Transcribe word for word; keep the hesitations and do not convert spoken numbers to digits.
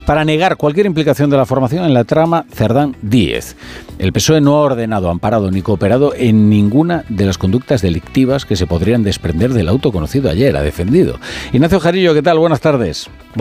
para negar cualquier implicación de la formación en la trama Cerdán Díez. El P S O E no ha ordenado, amparado ni cooperado en ninguna de las conductas delictivas que se podrían desprender del auto conocido ayer, ha defendido. Ignacio Jarillo, ¿qué tal? Buenas tardes.